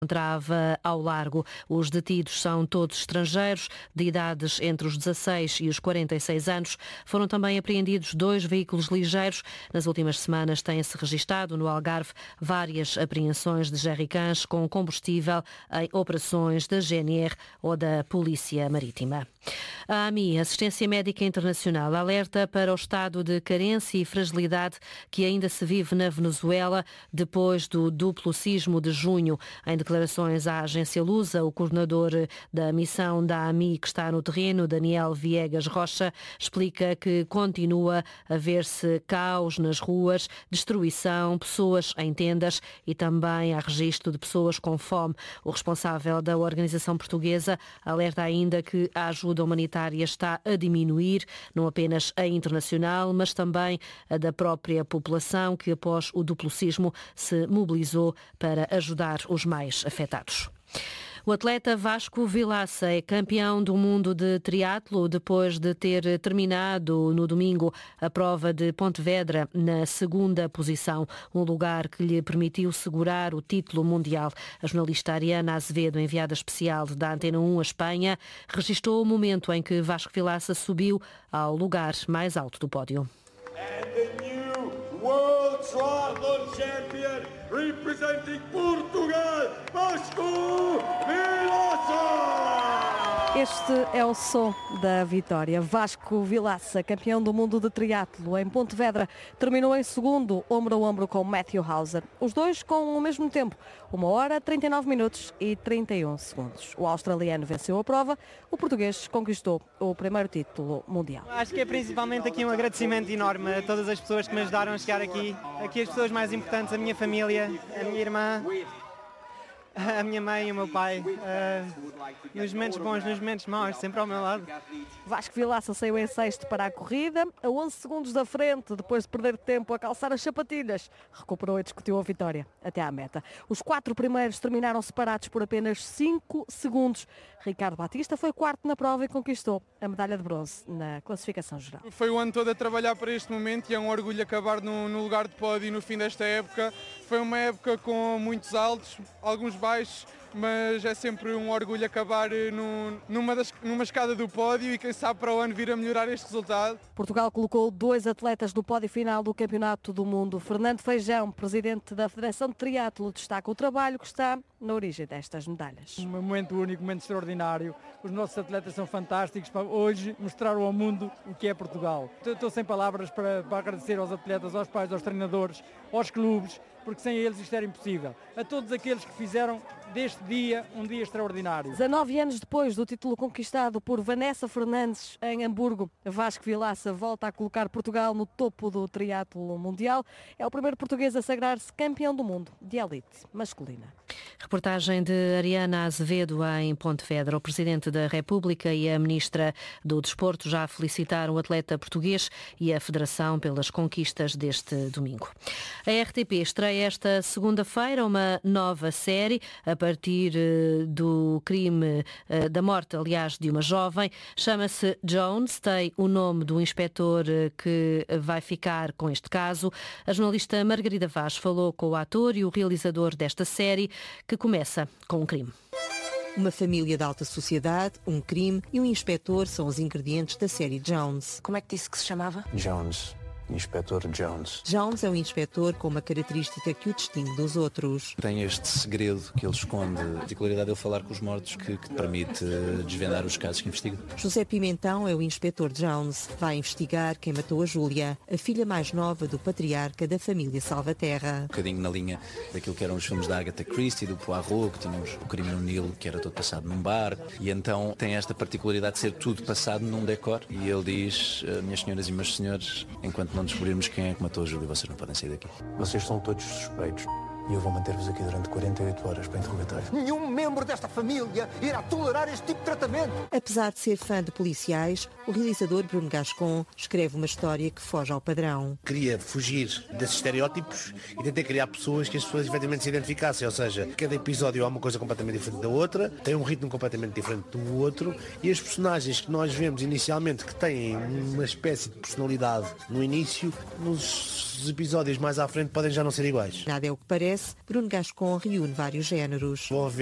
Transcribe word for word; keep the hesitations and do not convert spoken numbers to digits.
encontrava ao largo. Os detidos são todos estrangeiros, de idades entre os dezasseis e os quarenta e seis anos. Foram também apreendidos dois veículos ligeiros. Nas últimas semanas têm-se registado no Algarve várias apreensões de jerrycans com combustível em operações da G N R ou da Polícia Marítima. A AMI, Assistência Médica Internacional, alerta para o estado de carência e fragilidade que ainda se vive na Venezuela depois do duplo sismo de junho. Em declarações à agência Lusa, o coordenador da missão da AMI que está no terreno, Daniel Viegas Rocha, explica que continua a ver-se caos nas ruas, destruição, pessoas em tendas e também há registro de pessoas com fome. O responsável da organização portuguesa alerta ainda que a ajuda humanitária está a diminuir, não apenas a internacional, mas também a da própria população que após o duplo sismo se mobilizou para ajudar os mais afetados. O atleta Vasco Vilaça é campeão do mundo de triatlo depois de ter terminado no domingo a prova de Pontevedra na segunda posição, um lugar que lhe permitiu segurar o título mundial. A jornalista Ariana Azevedo, enviada especial da Antena um à Espanha, registrou o momento em que Vasco Vilaça subiu ao lugar mais alto do pódio. World Triathlon Champion representing Portugal, Vasco Vilaça! Este é o som da vitória. Vasco Vilaça, campeão do mundo de triatlo em Pontevedra, terminou em segundo, ombro a ombro com Matthew Hauser. Os dois com o mesmo tempo, uma hora, trinta e nove minutos e trinta e um segundos. O australiano venceu a prova, o português conquistou o primeiro título mundial. Acho que é principalmente aqui um agradecimento enorme a todas as pessoas que me ajudaram a chegar aqui. Aqui as pessoas mais importantes, a minha família, a minha irmã, a minha mãe e o meu pai, uh, nos momentos bons, nos momentos maus, sempre ao meu lado. Vasco Vilaça saiu em sexto para a corrida, a onze segundos da frente, depois de perder tempo a calçar as sapatilhas. Recuperou e discutiu a vitória até à meta. Os quatro primeiros terminaram separados por apenas cinco segundos. Ricardo Batista foi quarto na prova e conquistou a medalha de bronze na classificação geral. Foi o ano todo a trabalhar para este momento e é um orgulho acabar no, no lugar de pódio no fim desta época. Foi uma época com muitos altos, alguns baixos, mas é sempre um orgulho acabar no, numa, das, numa escada do pódio e quem sabe para o ano vir a melhorar este resultado. Portugal colocou dois atletas no pódio final do Campeonato do Mundo. Fernando Feijão, presidente da Federação de Triatlo, destaca o trabalho que está na origem destas medalhas. Um momento único, um momento extraordinário. Os nossos atletas são fantásticos para hoje mostrar ao mundo o que é Portugal. Estou sem palavras para, para agradecer aos atletas, aos pais, aos treinadores, aos clubes, porque sem eles isto era impossível. A todos aqueles que fizeram deste dia um dia extraordinário. dezanove anos depois do título conquistado por Vanessa Fernandes em Hamburgo, Vasco Vilaça volta a colocar Portugal no topo do triatlo mundial. É o primeiro português a sagrar-se campeão do mundo de elite masculina. Reportagem de Ariana Azevedo em Pontevedra. O Presidente da República e a Ministra do Desporto já felicitaram o atleta português e a Federação pelas conquistas deste domingo. A R T P estreia esta segunda-feira uma nova série a partir do crime da morte, aliás, de uma jovem. Chama-se Jones, tem o nome do inspetor que vai ficar com este caso. A jornalista Margarida Vaz falou com o ator e o realizador desta série, que começa com um crime. Uma família de alta sociedade, um crime e um inspetor são os ingredientes da série Jones. Como é que disse que se chamava? Jones. Inspetor Jones. Jones é um inspetor com uma característica que o distingue dos outros. Tem este segredo que ele esconde, a particularidade de ele falar com os mortos, que, que permite desvendar os casos que investiga. José Pimentão é o inspetor Jones. Vai investigar quem matou a Júlia, a filha mais nova do patriarca da família Salvaterra. Um bocadinho na linha daquilo que eram os filmes da Agatha Christie, do Poirot, que tínhamos o crime no Nilo, que era todo passado num bar. E então tem esta particularidade de ser tudo passado num decor. E ele diz, minhas senhoras e meus senhores, enquanto não descobrirmos quem é que matou a Júlia, vocês não podem sair daqui. Vocês são todos suspeitos e eu vou manter-vos aqui durante quarenta e oito horas para interrogatório. Nenhum membro desta família irá tolerar este tipo de tratamento. Apesar de ser fã de policiais, o realizador Bruno Gascon escreve uma história que foge ao padrão. Queria fugir desses estereótipos e tentei criar pessoas que as pessoas efetivamente se identificassem, ou seja, cada episódio há uma coisa completamente diferente da outra, tem um ritmo completamente diferente do outro e as personagens que nós vemos inicialmente que têm uma espécie de personalidade no início, nos os episódios mais à frente podem já não ser iguais. Nada é o que parece, Bruno Gascon reúne vários géneros. Vão haver